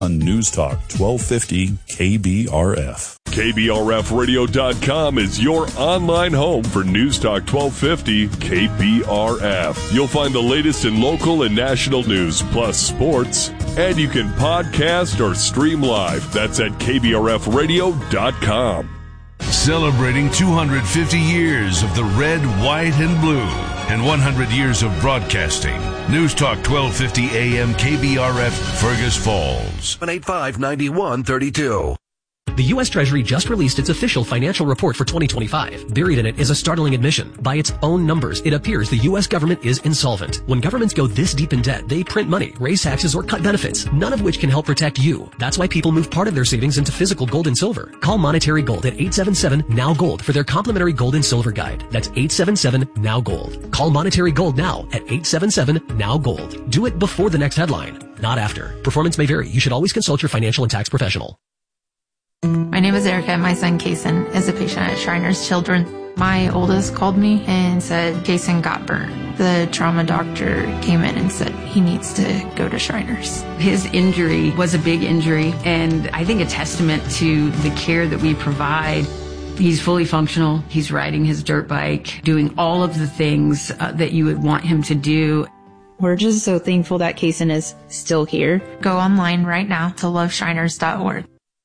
On News Talk 1250 KBRF. KBRFradio.com is your online home for News Talk 1250 KBRF. You'll find the latest in local and national news, plus sports, and you can podcast or stream live. That's at KBRFradio.com. Celebrating 250 years of the red, white, and blue, and 100 years of broadcasting. News Talk 1250 AM KBRF, Fergus Falls. 185-9132. The U.S. Treasury just released its official financial report for 2025. Buried in it is a startling admission. By its own numbers, it appears the U.S. government is insolvent. When governments go this deep in debt, they print money, raise taxes, or cut benefits, none of which can help protect you. That's why people move part of their savings into physical gold and silver. Call Monetary Gold at 877-NOW-GOLD for their complimentary gold and silver guide. That's 877-NOW-GOLD. Call Monetary Gold now at 877-NOW-GOLD. Do it before the next headline, not after. Performance may vary. You should always consult your financial and tax professional. My name is Erica. My son, Kason, is a patient at Shriners Children. My oldest called me and said Kason got burned. The trauma doctor came in and said he needs to go to Shriners. His injury was a big injury, and I think a testament to the care that we provide. He's fully functional. He's riding his dirt bike, doing all of the things that you would want him to do. We're just so thankful that Kason is still here. Go online right now to loveshriners.org.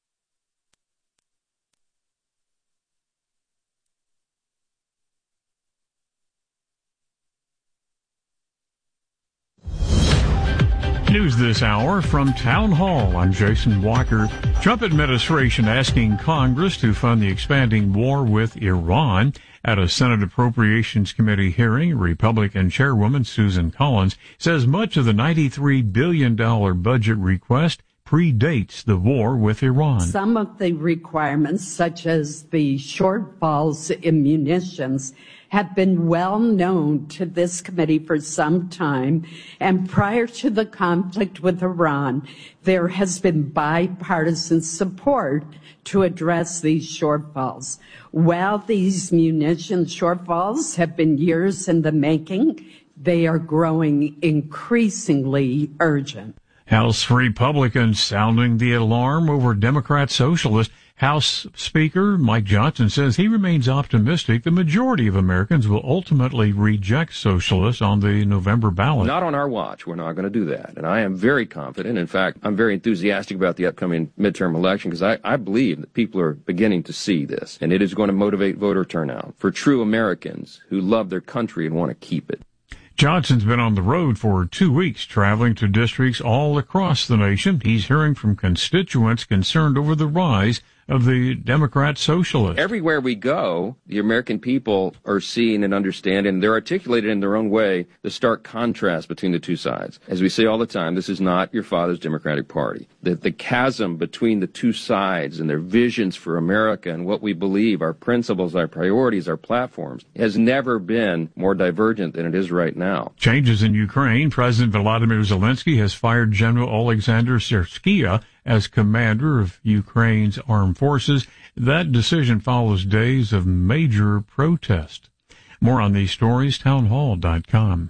News this hour from Town Hall. I'm Jason Walker. Trump administration asking Congress to fund the expanding war with Iran. At a Senate Appropriations Committee hearing, Republican Chairwoman Susan Collins says much of the $93 billion budget request predates the war with Iran. Some of the requirements, such as the shortfalls in munitions, have been well known to this committee for some time. And prior to the conflict with Iran, there has been bipartisan support to address these shortfalls. While these munitions shortfalls have been years in the making, they are growing increasingly urgent. House Republicans sounding the alarm over Democrat socialist. House Speaker Mike Johnson says he remains optimistic the majority of Americans will ultimately reject socialists on the November ballot. Not on our watch. We're not going to do that. And I am very confident. In fact, I'm very enthusiastic about the upcoming midterm election because I believe that people are beginning to see this. And it is going to motivate voter turnout for true Americans who love their country and want to keep it. Johnson's been on the road for 2 weeks, traveling to districts all across the nation. He's hearing from constituents concerned over the rise of the Democrat socialists. Everywhere we go, the American people are seeing and understanding, and they're articulated in their own way, the stark contrast between the two sides. As we say all the time, this is not your father's Democratic Party. The chasm between the two sides and their visions for America and what we believe, our principles, our priorities, our platforms, has never been more divergent than it is right now. Changes in Ukraine. President Volodymyr Zelensky has fired General Alexander Syrsky as commander of Ukraine's armed forces. That decision follows days of major protest. More on these stories, townhall.com.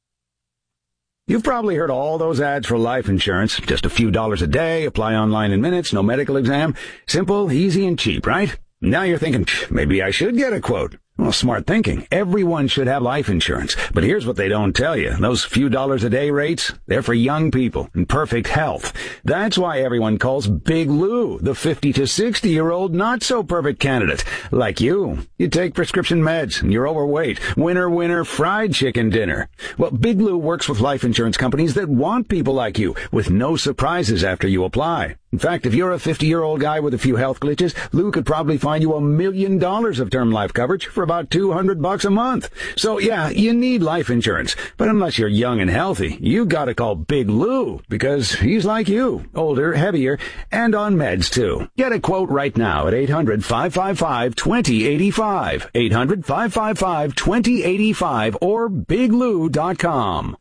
You've probably heard all those ads for life insurance. Just a few dollars a day, apply online in minutes, no medical exam. Simple, easy, and cheap, right? Now you're thinking, maybe I should get a quote. Well, smart thinking. Everyone should have life insurance. But here's what they don't tell you. Those few dollars a day rates, they're for young people in perfect health. That's why everyone calls Big Lou the 50 to 60-year-old not-so-perfect candidate. Like you. You take prescription meds and you're overweight. Winner, fried chicken dinner. Well, Big Lou works with life insurance companies that want people like you with no surprises after you apply. In fact, if you're a 50-year-old guy with a few health glitches, Lou could probably find you $1 million of term life coverage for about $200 a month. So yeah, you need life insurance. But unless you're young and healthy, you gotta call Big Lou because he's like you, older, heavier, and on meds too. Get a quote right now at 800-555-2085. 800-555-2085 or biglou.com.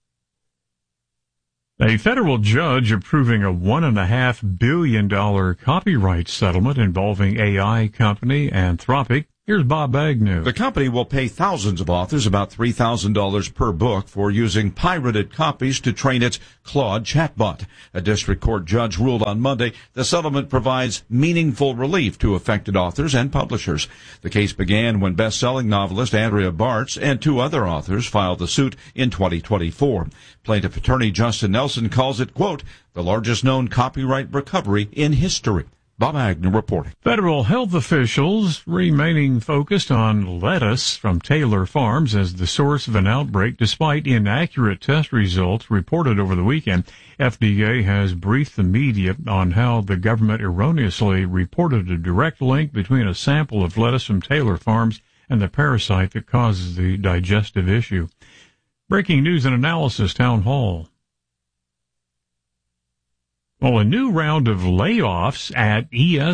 A federal judge approving a $1.5 billion copyright settlement involving AI company Anthropic. Here's Bob Agnew. The company will pay thousands of authors about $3,000 per book for using pirated copies to train its Claude chatbot. A district court judge ruled on Monday the settlement provides meaningful relief to affected authors and publishers. The case began when best-selling novelist Andrea Bartz and two other authors filed the suit in 2024. Plaintiff attorney Justin Nelson calls it, quote, the largest known copyright recovery in history. Bob Agnew reporting. Federal health officials remaining focused on lettuce from Taylor Farms as the source of an outbreak despite inaccurate test results reported over the weekend. FDA has briefed the media on how the government erroneously reported a direct link between a sample of lettuce from Taylor Farms and the parasite that causes the digestive issue. Breaking news and analysis, Town Hall. Well, a new round of layoffs at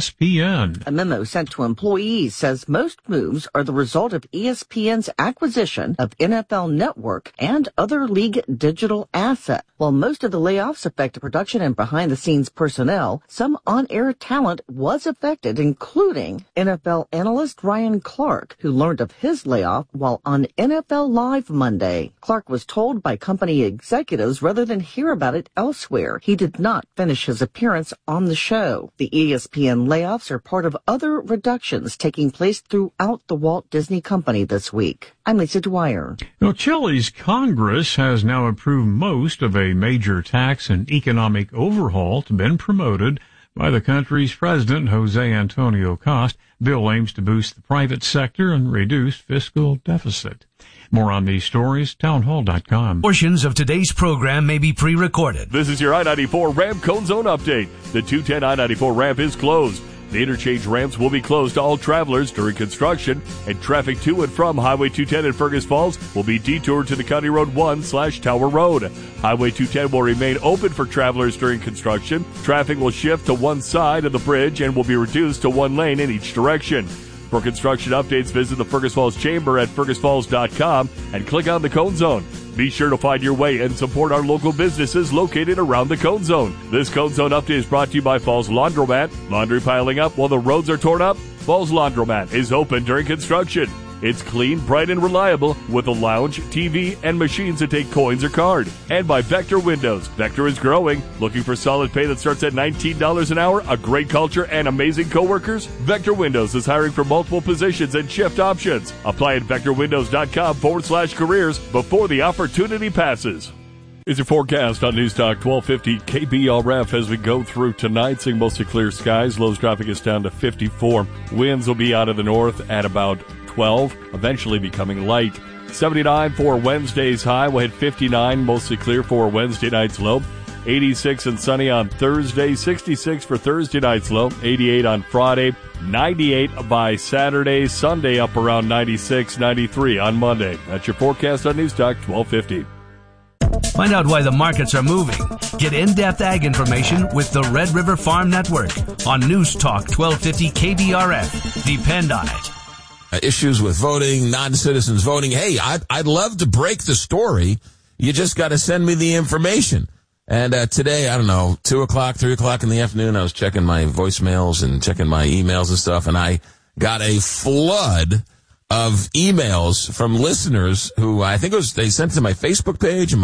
ESPN. A memo sent to employees says most moves are the result of ESPN's acquisition of NFL Network and other league digital assets. While most of the layoffs affect production and behind-the-scenes personnel, some on-air talent was affected, including NFL analyst Ryan Clark, who learned of his layoff while on NFL Live Monday. Clark was told by company executives rather than hear about it elsewhere. He did not finish his appearance on the show. The ESPN layoffs are part of other reductions taking place throughout the Walt Disney Company this week. I'm Lisa Dwyer. Now, Chile's Congress has now approved most of a major tax and economic overhaul to been promoted by the country's president, Jose Antonio Costa. Bill aims to boost the private sector and reduce fiscal deficit. More on these stories, townhall.com. Portions of today's program may be pre-recorded. This is your I-94 ramp cone zone update. The 210 I-94 ramp is closed. The interchange ramps will be closed to all travelers during construction, and traffic to and from Highway 210 in Fergus Falls will be detoured to the County Road 1/Tower Road. Highway 210 will remain open for travelers during construction. Traffic will shift to one side of the bridge and will be reduced to one lane in each direction. For construction updates, visit the Fergus Falls Chamber at fergusfalls.com and click on the Cone Zone. Be sure to find your way and support our local businesses located around the Cone Zone. This Cone Zone update is brought to you by Falls Laundromat. Laundry piling up while the roads are torn up? Falls Laundromat is open during construction. It's clean, bright, and reliable with a lounge, TV, and machines that take coins or card. And by Vector Windows. Vector is growing. Looking for solid pay that starts at $19 an hour, a great culture, and amazing coworkers? Vector Windows is hiring for multiple positions and shift options. Apply at vectorwindows.com/careers before the opportunity passes. Is your forecast on News Talk 1250 KBRF as we go through tonight, seeing mostly clear skies. Lows dropping us down to 54. Winds will be out of the north at about 12, eventually becoming light. 79 for Wednesday's high. We'll hit 59, mostly clear for Wednesday night's low. 86 and sunny on Thursday. 66 for Thursday night's low. 88 on Friday. 98 by Saturday. Sunday up around 96, 93 on Monday. That's your forecast on News Talk 1250. Find out why the markets are moving. Get in-depth ag information with the Red River Farm Network on News Talk 1250 KBRF. Depend on it. Issues with voting, non-citizens voting. Hey, I'd love to break the story. You just got to send me the information. And today, I don't know, 2 o'clock, 3 o'clock in the afternoon, I was checking my voicemails and checking my emails and stuff, and I got a flood of emails from listeners who I think they sent to my Facebook page and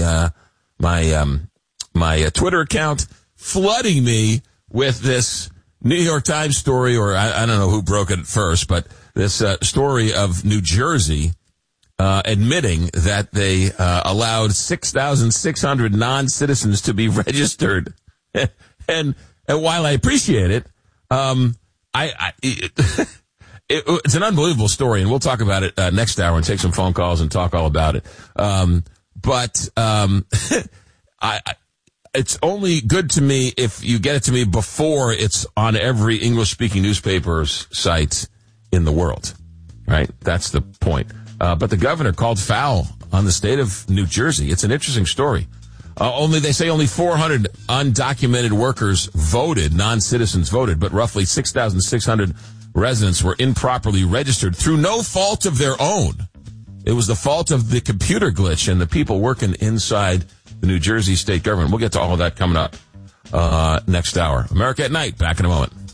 my Twitter account, flooding me with this New York Times story, or I don't know who broke it first, but this story of New Jersey admitting that they allowed 6,600 non-citizens to be registered. and while I appreciate it, it's an unbelievable story, and we'll talk about it next hour and take some phone calls and talk all about it. It's only good to me if you get it to me before it's on every English-speaking newspaper's site in the world, right? That's the point. But the governor called foul on the state of New Jersey. It's an interesting story. They say only 400 undocumented workers voted, non-citizens voted, but roughly 6,600 residents were improperly registered through no fault of their own. It was the fault of the computer glitch and the people working inside the New Jersey state government. We'll get to all of that coming up next hour. America at Night, back in a moment.